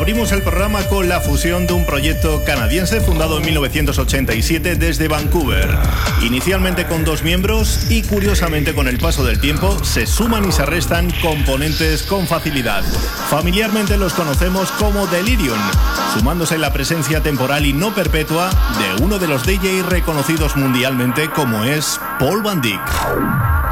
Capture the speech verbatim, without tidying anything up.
Abrimos el programa con la fusión de un proyecto canadiense fundado en mil novecientos ochenta y siete desde Vancouver. Inicialmente con dos miembros y curiosamente con el paso del tiempo se suman y se restan componentes con facilidad. Familiarmente los conocemos como Delirium, sumándose la presencia temporal y no perpetua de uno de los D Js reconocidos mundialmente como es Paul van Dyk.